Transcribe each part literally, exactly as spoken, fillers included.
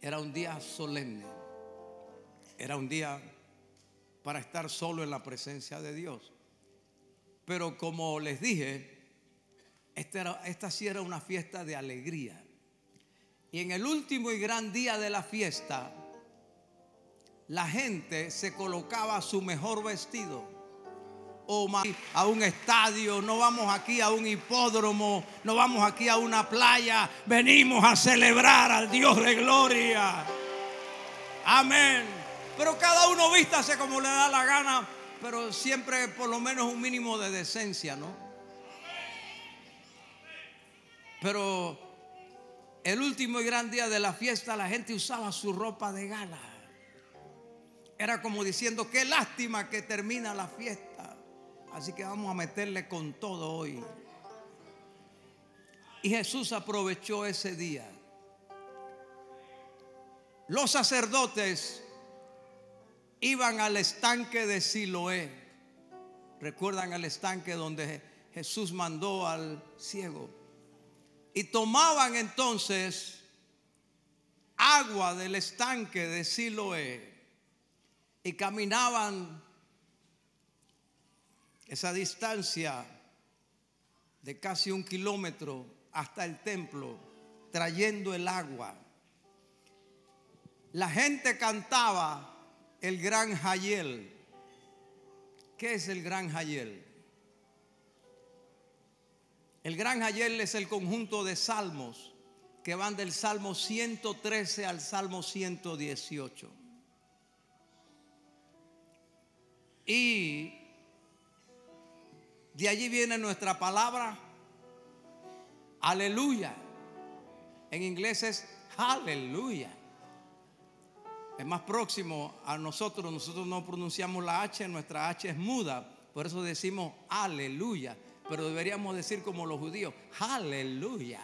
Era un día solemne. Era un día para estar solo en la presencia de Dios. Pero como les dije, esta, era, esta sí era una fiesta de alegría. Y en el último y gran día de la fiesta, la gente se colocaba su mejor vestido. O a un estadio, no vamos aquí a un hipódromo, no vamos aquí a una playa, venimos a celebrar al Dios de gloria. Amén. Pero cada uno vístase como le da la gana, pero siempre por lo menos un mínimo de decencia, ¿no? Pero el último y gran día de la fiesta, la gente usaba su ropa de gala. Era como diciendo, qué lástima que termina la fiesta, así que vamos a meterle con todo hoy. Y Jesús aprovechó ese día. Los sacerdotes iban al estanque de Siloé. ¿Recuerdan el estanque donde Jesús mandó al ciego? Y tomaban entonces agua del estanque de Siloé y caminaban esa distancia de casi un kilómetro hasta el templo trayendo el agua. La gente cantaba el gran Hayel. ¿Qué es el gran Hayel? El gran Hayel es el conjunto de salmos que van del Salmo ciento trece al Salmo ciento dieciocho. Y de allí viene nuestra palabra aleluya. En inglés es aleluya. Es más próximo a nosotros. Nosotros no pronunciamos la H, nuestra H es muda. Por eso decimos aleluya. Pero deberíamos decir como los judíos, aleluya.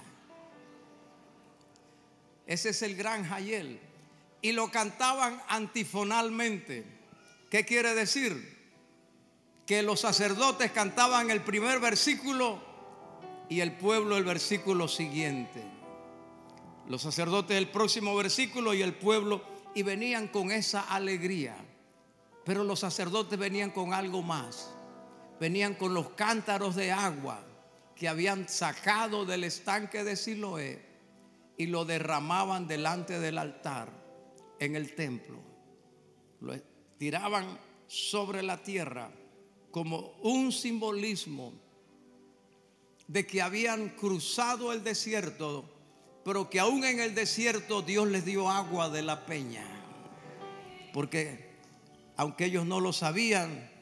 Ese es el gran Hayel. Y lo cantaban antifonalmente. ¿Qué quiere decir? Que los sacerdotes cantaban el primer versículo y el pueblo el versículo siguiente. Los sacerdotes el próximo versículo y el pueblo, y venían con esa alegría. Pero los sacerdotes venían con algo más. Venían con los cántaros de agua que habían sacado del estanque de Siloé y lo derramaban delante del altar en el templo. Lo tiraban sobre la tierra como un simbolismo de que habían cruzado el desierto, pero que aún en el desierto Dios les dio agua de la peña. Porque aunque ellos no lo sabían,